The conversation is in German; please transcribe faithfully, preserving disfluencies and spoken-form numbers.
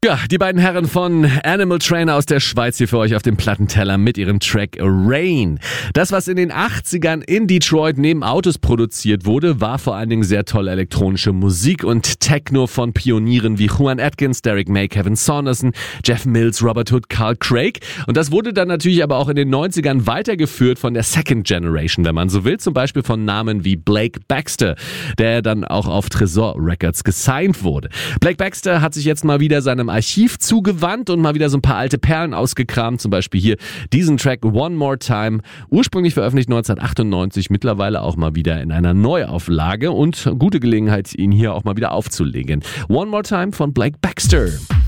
Ja, die beiden Herren von Animal Trainer aus der Schweiz hier für euch auf dem Plattenteller mit ihrem Track Rain. Das, was in den achtzigern in Detroit neben Autos produziert wurde, war vor allen Dingen sehr tolle elektronische Musik und Techno von Pionieren wie Juan Atkins, Derek May, Kevin Saunderson, Jeff Mills, Robert Hood, Carl Craig. Und das wurde dann natürlich aber auch in den neunzigern weitergeführt von der Second Generation, wenn man so will. Zum Beispiel von Namen wie Blake Baxter, der dann auch auf Tresor Records gesigned wurde. Blake Baxter hat sich jetzt mal wieder seinem Archiv zugewandt und mal wieder so ein paar alte Perlen ausgekramt. Zum Beispiel hier diesen Track One More Time, ursprünglich veröffentlicht neunzehnhundertachtundneunzig, mittlerweile auch mal wieder in einer Neuauflage und gute Gelegenheit, ihn hier auch mal wieder aufzulegen. One More Time von Blake Baxter.